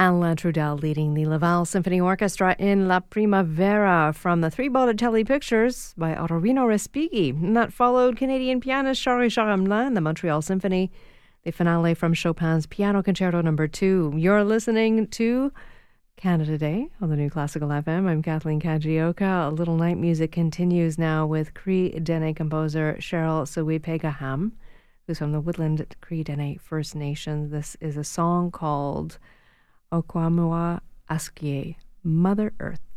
Alain Trudel leading the Laval Symphony Orchestra in La Primavera from the Three Botticelli Pictures by Ottorino Respighi. And that followed Canadian pianist Charles-Richard Hamelin and the Montreal Symphony, the finale from Chopin's Piano Concerto No. 2. You're listening to Canada Day on the New Classical FM. I'm Kathleen Kajioka. A little night music continues now with Cree Dene composer Cheryl Sowipegaham, who's from the Woodland Cree Dene First Nation. This is a song called Okwamua Askie, Mother Earth.